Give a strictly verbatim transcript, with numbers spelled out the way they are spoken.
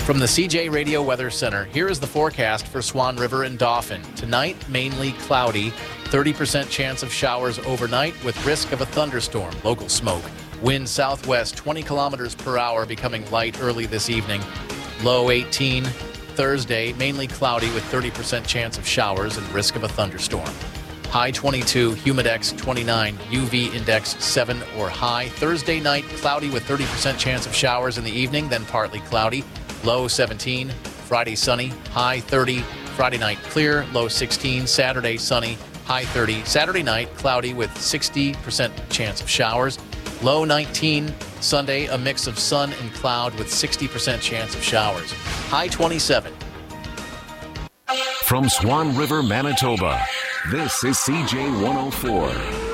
From the C J Radio Weather Center, here is the forecast for Swan River and Dauphin. Tonight, mainly cloudy, thirty percent chance of showers overnight with risk of a thunderstorm, local smoke. Wind southwest twenty kilometers per hour, becoming light early this evening. Low eighteen. Thursday, mainly cloudy with thirty percent chance of showers and risk of a thunderstorm. High twenty-two, humidex twenty-nine, U V index seven or high. Thursday night, cloudy with thirty percent chance of showers in the evening, then partly cloudy. Low seventeen. Friday sunny, high thirty. Friday night clear, low sixteen. Saturday sunny, high thirty. Saturday night cloudy with sixty percent chance of showers. Low nineteen. Sunday, a mix of sun and cloud with sixty percent chance of showers. High twenty-seven. From Swan River, Manitoba, this is C J one oh four.